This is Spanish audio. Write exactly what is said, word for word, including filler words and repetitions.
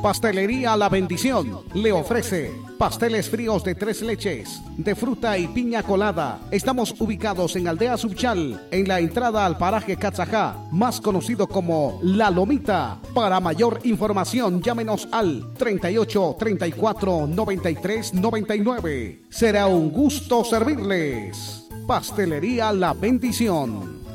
Pastelería La Bendición le ofrece pasteles fríos de tres leches, de fruta y piña colada. Estamos ubicados en Aldea Subchal, en la entrada al paraje Catzajá, más conocido como La Lomita. Para mayor información, llámenos al treinta y ocho, treinta y cuatro, noventa y tres, noventa y nueve. Será un gusto servirles. Pastelería La Bendición.